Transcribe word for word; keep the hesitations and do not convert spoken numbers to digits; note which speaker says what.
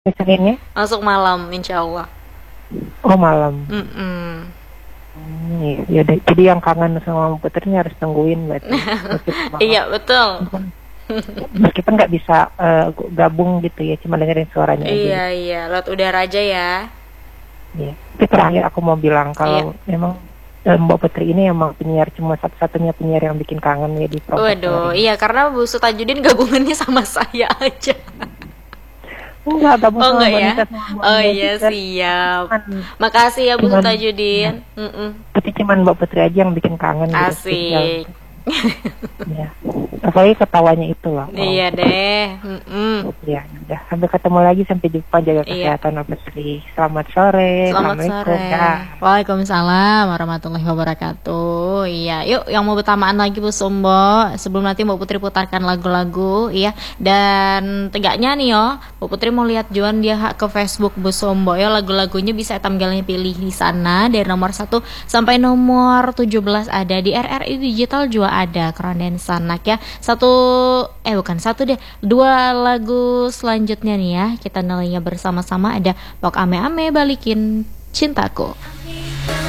Speaker 1: Seninnya?
Speaker 2: Masuk malam, insya Allah.
Speaker 1: Oh malam.
Speaker 2: Mm-mm.
Speaker 1: Hmm, iya, ya deh. Jadi yang kangen sama Putri harus tungguin berarti. Meskipun malam.
Speaker 2: Iya betul.
Speaker 1: Meskipun nggak bisa uh, gabung gitu ya, cuma dengerin suaranya aja
Speaker 2: Iya
Speaker 1: gitu.
Speaker 2: iya, lewat udara aja ya.
Speaker 1: Iya. Tapi terakhir aku mau bilang
Speaker 2: Iya.
Speaker 1: kalau memang eh, Mbak Putri ini emang penyiar cuma satu-satunya penyiar yang bikin kangen ya di
Speaker 2: Waduh,
Speaker 1: Provocateur ini.
Speaker 2: iya karena Bu Sutajudin gabungannya sama saya aja.
Speaker 1: Enggak, gabung
Speaker 2: Oh
Speaker 1: sama
Speaker 2: enggak
Speaker 1: Mbak
Speaker 2: ya?
Speaker 1: Nisa sama Mbak
Speaker 2: Oh
Speaker 1: Nia
Speaker 2: iya
Speaker 1: juga.
Speaker 2: siap.
Speaker 1: Cuman,
Speaker 2: Makasih ya Bu
Speaker 1: cuman, ya,
Speaker 2: Sutajudin. Mm-mm.
Speaker 1: tapi cuman Mbak Putri aja yang bikin kangen gitu spesial.
Speaker 2: Asik.
Speaker 1: Ya. Apalagi ketawanya itu loh. Wow.
Speaker 2: Iya deh. Mm-mm.
Speaker 1: Ya, udah. Sampai ketemu lagi, sampai jumpa, jaga
Speaker 2: Iya.
Speaker 1: kesehatan Mbak Putri. Selamat sore.
Speaker 2: Selamat
Speaker 1: Assalamualaikum.
Speaker 2: sore.
Speaker 1: Ya.
Speaker 2: Waalaikumsalam warahmatullahi wabarakatuh. Iya, yuk yang mau bertamaan lagi Bu Sumbo. Sebelum nanti Mbak Putri putarkan lagu-lagu, iya. Dan tegaknya nih yo, Mbak Putri mau lihat Juan dia hak ke Facebook Bu Sumbo ya, lagu-lagunya bisa tamgalnya pilih di sana dari nomor satu sampai nomor tujuh belas ada di R R I Digital juga ada Kronen Sanak ya. Satu eh bukan satu deh, dua lagu selanjutnya nih ya. Kita nilainya bersama-sama ada Pok Ame Ame Balikin Cintaku.